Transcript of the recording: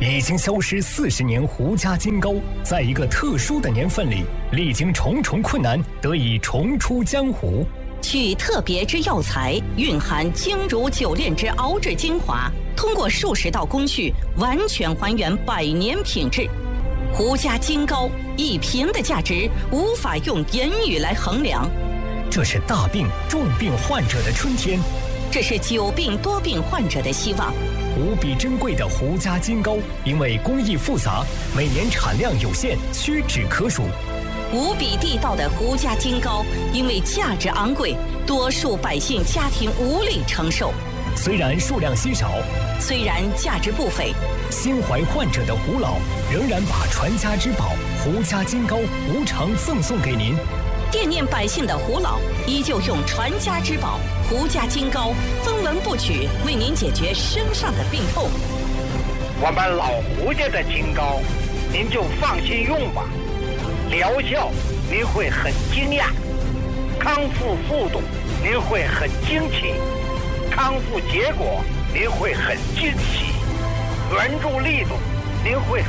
已经消失40年胡家金膏，在一个特殊的年份里，历经重重困难，得以重出江湖。 取特别之药材，蕴含精如久炼之熬制精华，通过数十道工序，完全还原100年品质。胡家金膏1瓶的价值无法用言语来衡量。 这是大病重病患者的春天， 这是久病多病患者的希望。 无比珍贵的胡家金膏，因为工艺复杂，每年产量有限，屈指可数。 无比地道的胡家金膏，因为价值昂贵，多数百姓家庭无力承受。 虽然数量稀少， 虽然价值不菲， 心怀患者的胡老仍然把传家之宝胡家金膏无偿赠送给您。 惦念百姓的胡老依旧用传家之宝胡家金膏分文不取，为您解决身上的病痛。 我们老胡家的金膏，您就放心用吧，疗效您会很惊讶，康复速度您会很惊奇，康复结果您会很惊喜，援助力度您会